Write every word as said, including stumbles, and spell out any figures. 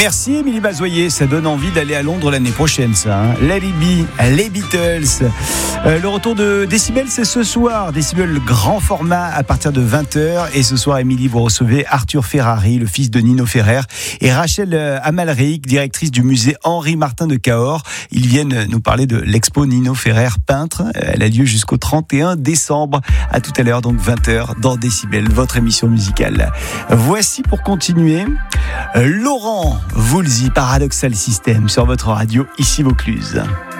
Merci Émilie Bazoyer, ça donne envie d'aller à Londres l'année prochaine ça. Hein. Let It Be, les Beatles. Euh, le retour de Décibel, c'est ce soir. Décibel, le grand format à partir de vingt heures. Et ce soir, Émilie, vous recevez Arthur Ferrari, le fils de Nino Ferrer, et Rachel Amalric, directrice du musée Henri Martin de Cahors. Ils viennent nous parler de l'expo Nino Ferrer peintre. Elle a lieu jusqu'au trente et un décembre. À tout à l'heure, donc vingt heures dans Décibel, votre émission musicale. Voici pour continuer Laurent Voulzy, Paradoxal System sur votre radio, ici Vaucluse.